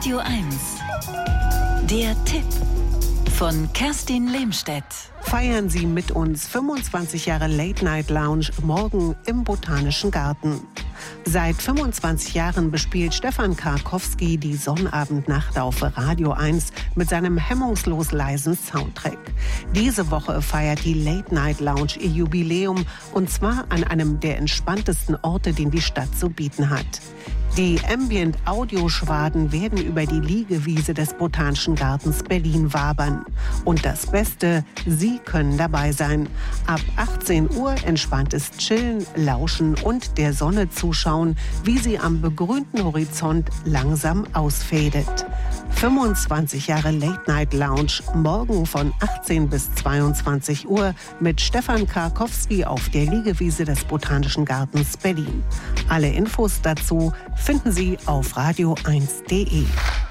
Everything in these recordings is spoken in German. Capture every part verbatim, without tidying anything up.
Radio eins. Der Tipp von Kerstin Lehmstedt. Feiern Sie mit uns fünfundzwanzig Jahre Late Night Lounge morgen im Botanischen Garten. Seit fünfundzwanzig Jahren bespielt Stefan Karkowski die Sonnabendnacht auf Radio eins mit seinem hemmungslos leisen Soundtrack. Diese Woche feiert die Late Night Lounge ihr Jubiläum, und zwar an einem der entspanntesten Orte, den die Stadt zu bieten hat. Die Ambient-Audio-Schwaden werden über die Liegewiese des Botanischen Gartens Berlin wabern. Und das Beste, Sie können dabei sein. Ab achtzehn Uhr entspanntes Chillen, Lauschen und der Sonne zuschauen, wie sie am begrünten Horizont langsam ausfädet. fünfundzwanzig Jahre Late Night Lounge, morgen von achtzehn bis zweiundzwanzig Uhr mit Stefan Karkowski auf der Liegewiese des Botanischen Gartens Berlin. Alle Infos dazu finden Sie auf radio eins punkt de.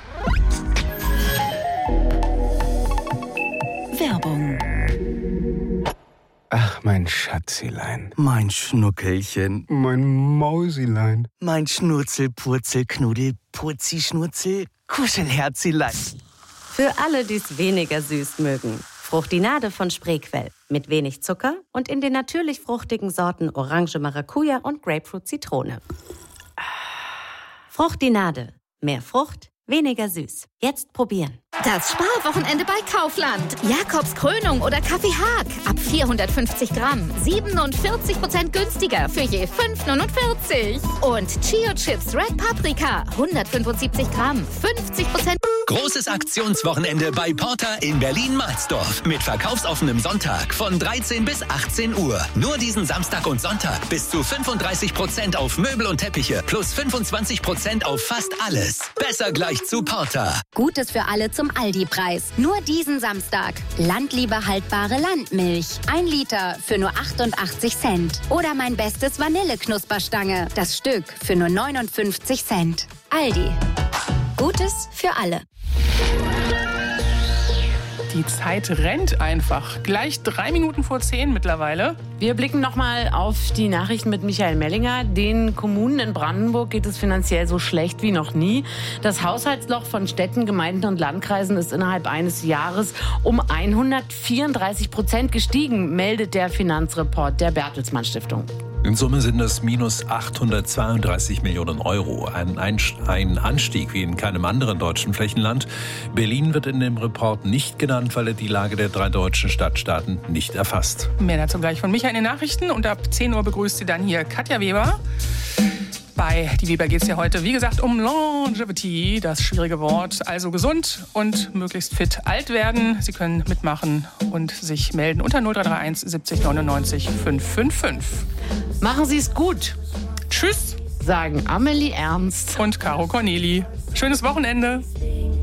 Werbung. Ach, mein Schatzilein. Mein Schnuckelchen. Mein Mausilein. Mein Schnurzel, Purzel, Knuddel, Purzi, Schnurzel, Kuschelherzilein. Für alle, die es weniger süß mögen. Fruchtinade von Spreequell. Mit wenig Zucker und in den natürlich fruchtigen Sorten Orange, Maracuja und Grapefruit, Zitrone. Fruchtinade. Mehr Frucht, weniger süß. Jetzt probieren. Das Sparwochenende bei Kaufland. Jakobs Krönung oder Kaffee Haag. Ab vierhundertfünfzig Gramm. siebenundvierzig Prozent günstiger für je fünf neunundvierzig. Und Chio Chips Red Paprika. hundertfünfundsiebzig Gramm. fünfzig Prozent. Großes Aktionswochenende bei Porter in Berlin-Marsdorf. Mit verkaufsoffenem Sonntag von dreizehn bis achtzehn Uhr. Nur diesen Samstag und Sonntag bis zu fünfunddreißig Prozent auf Möbel und Teppiche. Plus fünfundzwanzig Prozent auf fast alles. Besser gleich zu Porter. Gutes für alle zum Aldi-Preis. Nur diesen Samstag. Landliebe haltbare Landmilch. Ein Liter für nur achtundachtzig Cent. Oder mein bestes Vanilleknusperstange. Das Stück für nur neunundfünfzig Cent. Aldi. Gutes für alle. Die Zeit rennt einfach. Gleich drei Minuten vor zehn mittlerweile. Wir blicken nochmal auf die Nachrichten mit Michael Mellinger. Den Kommunen in Brandenburg geht es finanziell so schlecht wie noch nie. Das Haushaltsloch von Städten, Gemeinden und Landkreisen ist innerhalb eines Jahres um hundertvierunddreißig Prozent gestiegen, meldet der Finanzreport der Bertelsmann Stiftung. In Summe sind es minus achthundertzweiunddreißig Millionen Euro. Ein, ein Anstieg wie in keinem anderen deutschen Flächenland. Berlin wird in dem Report nicht genannt, weil er die Lage der drei deutschen Stadtstaaten nicht erfasst. Mehr dazu gleich von Michael in den Nachrichten. Und ab zehn Uhr begrüßt sie dann hier Katja Weber. Bei Die Weber geht es ja heute, wie gesagt, um Longevity, das schwierige Wort. Also gesund und möglichst fit alt werden. Sie können mitmachen und sich melden unter null drei drei eins siebzig neunundneunzig fünfhundertfünfundfünfzig. Machen Sie es gut. Tschüss, sagen Amelie Ernst und Caro Corneli. Schönes Wochenende.